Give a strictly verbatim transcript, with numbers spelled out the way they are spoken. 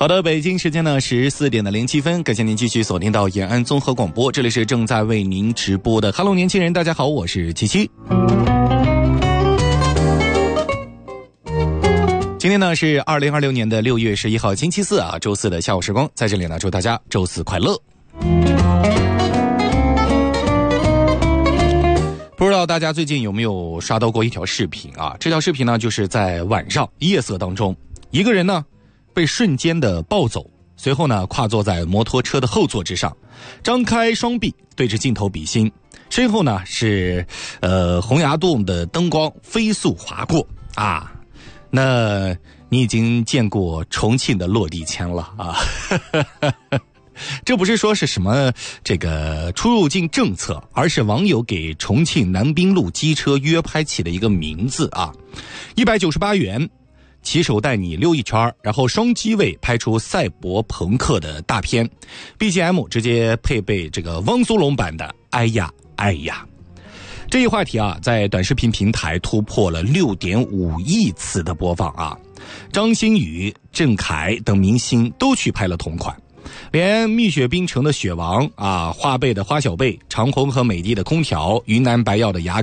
好的，北京时间呢十四点的零七分，感谢您继续锁定到延安综合广播，这里是正在为您直播的 Hello 年轻人，大家好，我是七七。今天呢是二零二六年的六月十一号星期四啊，周四的下午时光，在这里呢祝大家周四快乐。不知道大家最近有没有刷到过一条视频啊？这条视频呢就是在晚上夜色当中，一个人呢被瞬间的抱走，随后呢跨坐在摩托车的后座之上，张开双臂对着镜头比心，身后呢是呃洪崖洞的灯光飞速划过啊。那你已经见过重庆的落地枪了啊。这不是说是什么这个出入境政策，而是网友给重庆南滨路机车约拍起的一个名字啊。一百九十八元骑手带你溜一圈，然后双机位拍出赛博朋克的大片， B G M 直接配备这个汪苏泷版的哎呀哎呀。这一话题啊在短视频平台突破了 六点五亿次的播放啊。张馨予、郑恺等明星都去拍了同款，连蜜雪冰城的雪王啊，花呗的花小贝，长虹和美的的空调，云南白药的牙